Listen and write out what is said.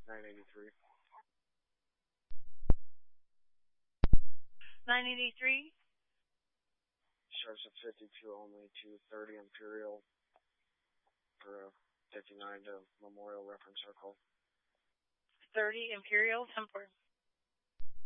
983. 983. Starts at 52 only to 30 Imperial for 59 to Memorial Reference Circle. 30 Imperial, 10-4.